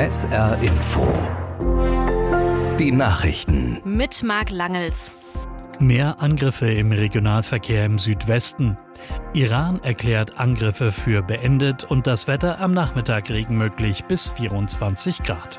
SR Info. Die Nachrichten. Mit Marc Langels. Mehr Angriffe im Regionalverkehr im Südwesten. Iran erklärt Angriffe für beendet und das Wetter am Nachmittag Regen möglich bis 24 Grad.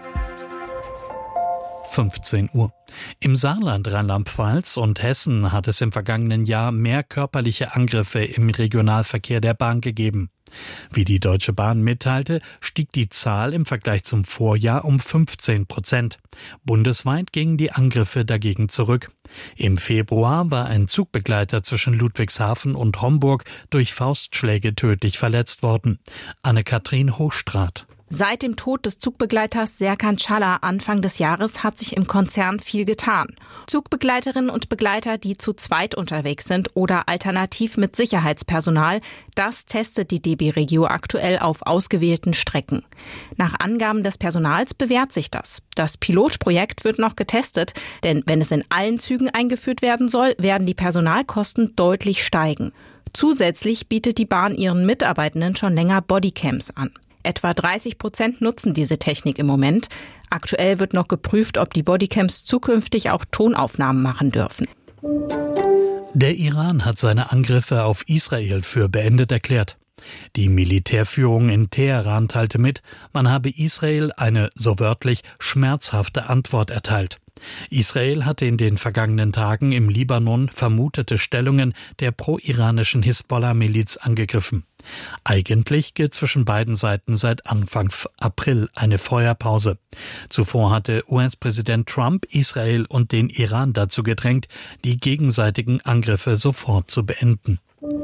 15 Uhr. Im Saarland, Rheinland-Pfalz und Hessen hat es im vergangenen Jahr mehr körperliche Angriffe im Regionalverkehr der Bahn gegeben. Wie die Deutsche Bahn mitteilte, stieg die Zahl im Vergleich zum Vorjahr um 15%. Bundesweit gingen die Angriffe dagegen zurück. Im Februar war ein Zugbegleiter zwischen Ludwigshafen und Homburg durch Faustschläge tödlich verletzt worden. Anne-Kathrin Hochstraat. Seit dem Tod des Zugbegleiters Serkan Çağlar Anfang des Jahres hat sich im Konzern viel getan. Zugbegleiterinnen und Begleiter, die zu zweit unterwegs sind oder alternativ mit Sicherheitspersonal, das testet die DB Regio aktuell auf ausgewählten Strecken. Nach Angaben des Personals bewährt sich das. Das Pilotprojekt wird noch getestet, denn wenn es in allen Zügen eingeführt werden soll, werden die Personalkosten deutlich steigen. Zusätzlich bietet die Bahn ihren Mitarbeitenden schon länger Bodycams an. Etwa 30% nutzen diese Technik im Moment. Aktuell wird noch geprüft, ob die Bodycams zukünftig auch Tonaufnahmen machen dürfen. Der Iran hat seine Angriffe auf Israel für beendet erklärt. Die Militärführung in Teheran teilte mit, man habe Israel eine, so wörtlich, schmerzhafte Antwort erteilt. Israel hatte in den vergangenen Tagen im Libanon vermutete Stellungen der pro-iranischen Hisbollah-Miliz angegriffen. Eigentlich gilt zwischen beiden Seiten seit Anfang April eine Feuerpause. Zuvor hatte US-Präsident Trump Israel und den Iran dazu gedrängt, die gegenseitigen Angriffe sofort zu beenden.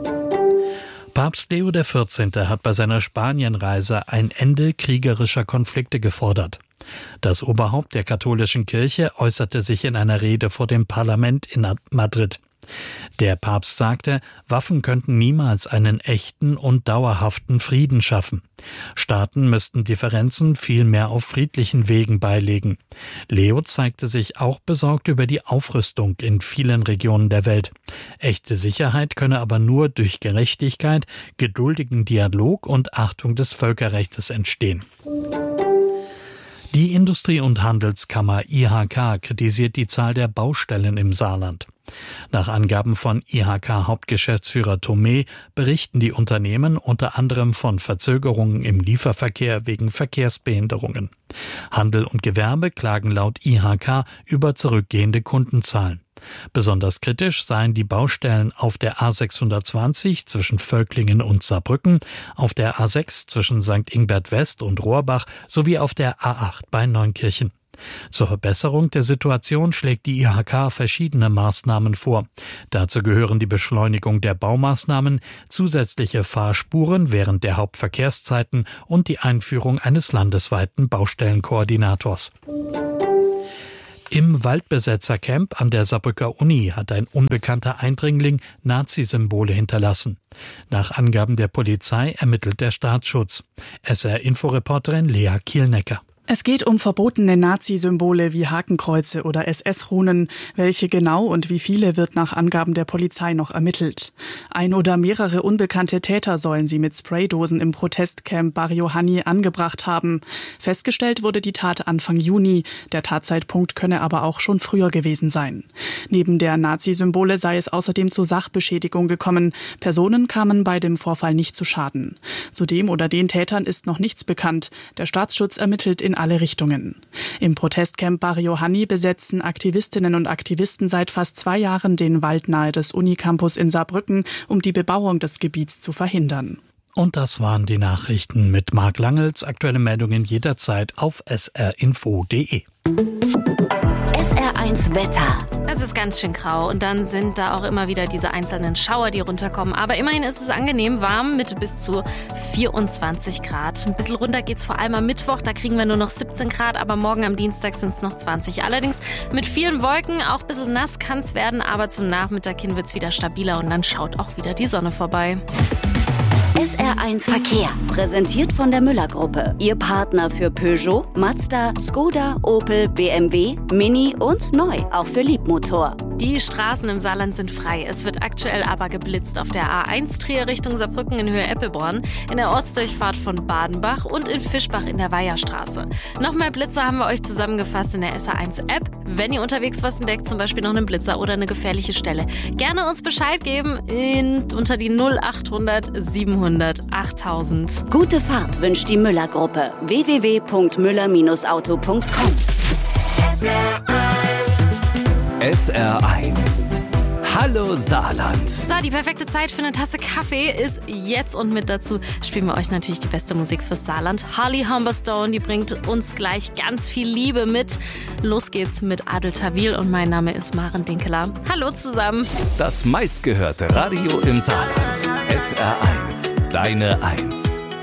Papst Leo XIV. Hat bei seiner Spanienreise ein Ende kriegerischer Konflikte gefordert. Das Oberhaupt der katholischen Kirche äußerte sich in einer Rede vor dem Parlament in Madrid. Der Papst sagte, Waffen könnten niemals einen echten und dauerhaften Frieden schaffen. Staaten müssten Differenzen vielmehr auf friedlichen Wegen beilegen. Leo zeigte sich auch besorgt über die Aufrüstung in vielen Regionen der Welt. Echte Sicherheit könne aber nur durch Gerechtigkeit, geduldigen Dialog und Achtung des Völkerrechts entstehen. Die Industrie- und Handelskammer IHK kritisiert die Zahl der Baustellen im Saarland. Nach Angaben von IHK-Hauptgeschäftsführer Thomé berichten die Unternehmen unter anderem von Verzögerungen im Lieferverkehr wegen Verkehrsbehinderungen. Handel und Gewerbe klagen laut IHK über zurückgehende Kundenzahlen. Besonders kritisch seien die Baustellen auf der A620 zwischen Völklingen und Saarbrücken, auf der A6 zwischen St. Ingbert West und Rohrbach sowie auf der A8 bei Neunkirchen. Zur Verbesserung der Situation schlägt die IHK verschiedene Maßnahmen vor. Dazu gehören die Beschleunigung der Baumaßnahmen, zusätzliche Fahrspuren während der Hauptverkehrszeiten und die Einführung eines landesweiten Baustellenkoordinators. Im Waldbesetzercamp an der Saarbrücker Uni hat ein unbekannter Eindringling Nazi-Symbole hinterlassen. Nach Angaben der Polizei ermittelt der Staatsschutz. SR-Inforeporterin Lea Kielnecker. Es geht um verbotene Nazi-Symbole wie Hakenkreuze oder SS-Runen. Welche genau und wie viele wird nach Angaben der Polizei noch ermittelt. Ein oder mehrere unbekannte Täter sollen sie mit Spraydosen im Protestcamp Barrio Hanni angebracht haben. Festgestellt wurde die Tat Anfang Juni. Der Tatzeitpunkt könne aber auch schon früher gewesen sein. Neben der Nazi-Symbole sei es außerdem zu Sachbeschädigung gekommen. Personen kamen bei dem Vorfall nicht zu Schaden. Zu dem oder den Tätern ist noch nichts bekannt. Der Staatsschutz ermittelt in alle Richtungen. Im Protestcamp Barrio Hanni besetzen Aktivistinnen und Aktivisten seit fast 2 Jahren den Wald nahe des Unicampus in Saarbrücken, um die Bebauung des Gebiets zu verhindern. Und das waren die Nachrichten mit Marc Langels. Aktuelle Meldungen jederzeit auf srinfo.de. SR1 Wetter. Es ist ganz schön grau und dann sind da auch immer wieder diese einzelnen Schauer, die runterkommen. Aber immerhin ist es angenehm warm mit bis zu 24 Grad. Ein bisschen runter geht's vor allem am Mittwoch, da kriegen wir nur noch 17 Grad, aber morgen am Dienstag sind es noch 20. Allerdings mit vielen Wolken, auch ein bisschen nass kann es werden, aber zum Nachmittag hin wird es wieder stabiler und dann schaut auch wieder die Sonne vorbei. SR1 Verkehr, präsentiert von der Müller-Gruppe. Ihr Partner für Peugeot, Mazda, Skoda, Opel, BMW, Mini und neu, auch für Liebmotor. Die Straßen im Saarland sind frei. Es wird aktuell aber geblitzt auf der A1 Trier Richtung Saarbrücken in Höhe Eppelborn, in der Ortsdurchfahrt von Badenbach und in Fischbach in der Weiherstraße. Noch mehr Blitzer haben wir euch zusammengefasst in der SR1-App. Wenn ihr unterwegs was entdeckt, zum Beispiel noch einen Blitzer oder eine gefährliche Stelle, gerne uns Bescheid geben unter die 0800 700 8000. Gute Fahrt wünscht die Müller-Gruppe. www.müller-auto.com. SR1. Hallo Saarland. So, die perfekte Zeit für eine Tasse Kaffee ist jetzt und mit dazu spielen wir euch natürlich die beste Musik fürs Saarland. Holly Humberstone, die bringt uns gleich ganz viel Liebe mit. Los geht's mit Adel Tawil und mein Name ist Maren Dinkeler. Hallo zusammen. Das meistgehörte Radio im Saarland. SR1. Deine 1.